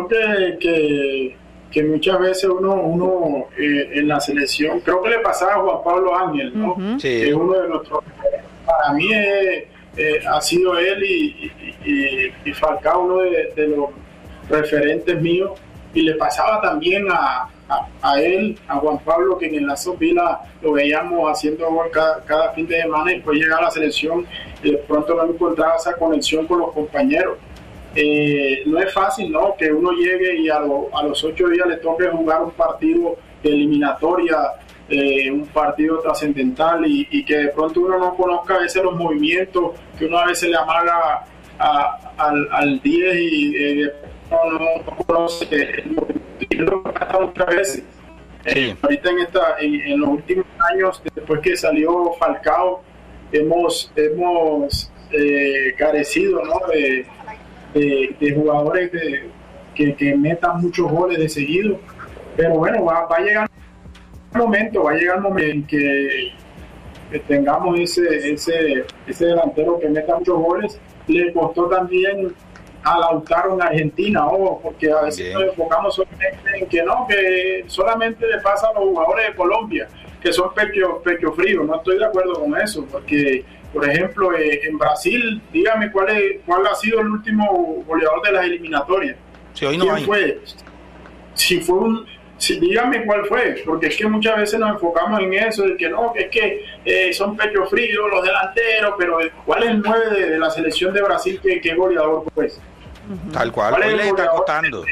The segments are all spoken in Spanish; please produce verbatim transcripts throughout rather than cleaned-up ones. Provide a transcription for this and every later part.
creo que, que, que muchas veces uno, uno eh, en la selección, creo que le pasaba a Juan Pablo Ángel, ¿no? Uh-huh. Sí. Que es uno de nuestros, para mí es, eh, ha sido él y, y, y, y Falcao uno de, de los referentes míos, y le pasaba también a, a, a él, a Juan Pablo, que en la Sopila lo veíamos haciendo gol cada, cada fin de semana, y después llegaba a la selección y de pronto no encontraba esa conexión con los compañeros. Eh, no es fácil, ¿no? Que uno llegue y a, lo, a los ocho días le toque jugar un partido de eliminatoria, eh, un partido trascendental, y, y que de pronto uno no conozca a veces los movimientos, que uno a veces le amaga a, al, al diez y eh, no, no, no conoce el movimiento muchas veces. Sí. Eh, ahorita en, esta, en, en los últimos años, después que salió Falcao, hemos, hemos eh, carecido, ¿no? de De, de jugadores de, que, que metan muchos goles de seguido, pero bueno, va, va a llegar un momento, va a llegar un momento en que, que tengamos ese, ese, ese delantero que meta muchos goles. Le costó también a Lautaro en Argentina, ojo, porque a veces Bien. nos enfocamos solamente en que no, que solamente le pasa a los jugadores de Colombia, que son pecho, pecho frío. No estoy de acuerdo con eso, porque por ejemplo, eh, en Brasil, dígame cuál es, cuál ha sido el último goleador de las eliminatorias. Sí, hoy no ¿Quién hay. fue? Si fue un, si, dígame cuál fue, porque es que muchas veces nos enfocamos en eso, de que no, que es que eh, son pecho fríos los delanteros, pero ¿cuál es el nueve de, de la selección de Brasil que, que goleador fue? Uh-huh. Tal cual, hoy le está costando.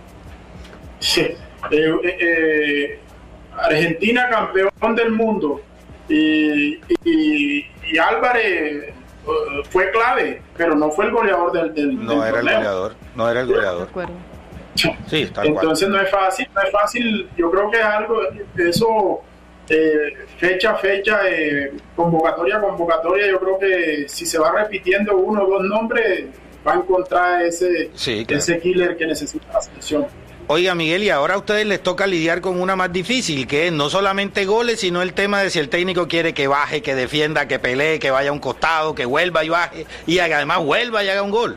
Sí. Eh, eh, eh, Argentina campeón del mundo, y, y, y Álvarez uh, fue clave, pero no fue el goleador del, del no del era torneo. el goleador, no era el goleador. Sí, tal Entonces cual. no es fácil, no es fácil. Yo creo que es algo, eso eh, fecha a fecha, eh, convocatoria a convocatoria. Yo creo que si se va repitiendo uno o dos nombres, va a encontrar ese, sí, claro. ese killer que necesita la selección. Oiga, Miguel, y ahora a ustedes les toca lidiar con una más difícil, que es no solamente goles, sino el tema de si el técnico quiere que baje, que defienda, que pelee, que vaya a un costado, que vuelva y baje, y además vuelva y haga un gol.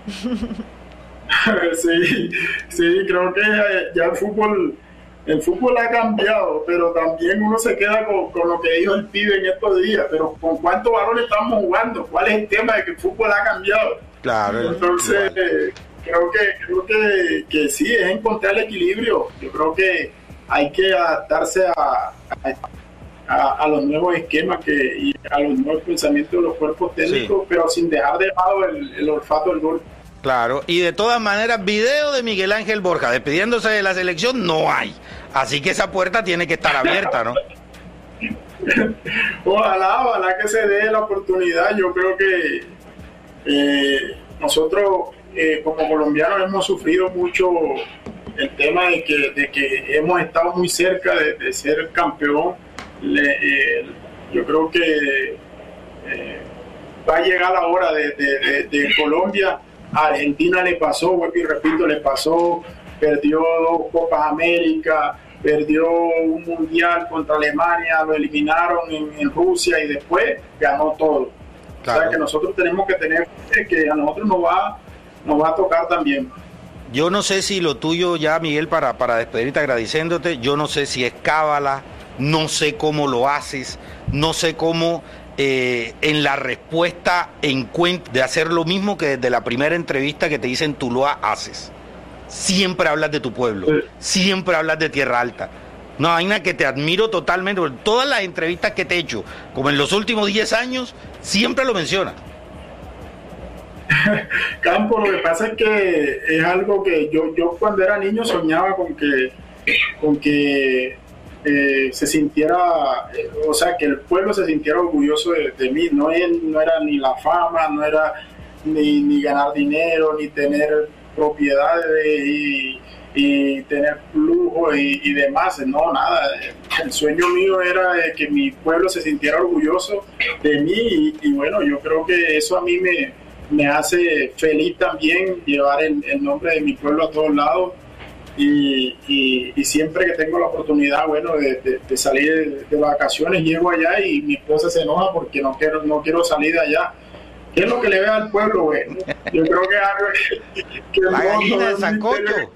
Sí, sí, creo que ya el fútbol, el fútbol ha cambiado, pero también uno se queda con, con lo que dijo el pibe en estos días, pero ¿con cuántos valores estamos jugando? ¿Cuál es el tema de que el fútbol ha cambiado? Claro. Entonces... Eh, Creo que creo que, que sí, es encontrar el equilibrio. Yo creo que hay que adaptarse a, a, a los nuevos esquemas que, y a los nuevos pensamientos de los cuerpos técnicos, sí. pero sin dejar de lado el, el olfato del gol. Claro, y de todas maneras, video de Miguel Ángel Borja despidiéndose de la selección no hay. Así que esa puerta tiene que estar abierta, ¿no? Ojalá, ojalá que se dé la oportunidad. Yo creo que eh, nosotros... Eh, como colombianos hemos sufrido mucho el tema de que, de que hemos estado muy cerca de, de ser campeón. Le, eh, yo creo que eh, va a llegar la hora de, de, de, de Colombia. A Argentina le pasó, vuelvo y repito, le pasó, perdió dos Copas América, perdió un mundial contra Alemania, lo eliminaron en, en Rusia y después ganó todo. Claro. O sea que nosotros tenemos que tener que a nosotros nos va nos va a tocar también. Yo no sé si lo tuyo ya, Miguel, para, para despedirte agradeciéndote, yo no sé si es cábala, no sé cómo lo haces, no sé cómo eh, en la respuesta encuent- de hacer lo mismo que desde la primera entrevista que te dicen Tuluá haces. Siempre hablas de tu pueblo, sí. siempre hablas de Tierra Alta. Una vaina que te admiro totalmente, porque todas las entrevistas que te he hecho, como en los últimos diez años, siempre lo mencionas. Campo, lo que pasa es que es algo que yo yo cuando era niño soñaba con que con que eh, se sintiera, eh, o sea, que el pueblo se sintiera orgulloso de, de mí. No, es, no era ni la fama, no era ni, ni ganar dinero, ni tener propiedades y, y tener lujo y, y demás, no, nada. El sueño mío era de que mi pueblo se sintiera orgulloso de mí y, y bueno, yo creo que eso a mí me me hace feliz también llevar el, el nombre de mi pueblo a todos lados y, y, y siempre que tengo la oportunidad, bueno, de, de, de salir de, de vacaciones, llego allá y mi esposa se enoja porque no quiero, no quiero salir de allá. ¿Qué es lo que le ve al pueblo, güey? Yo creo que algo que, que la gallina de sancocho.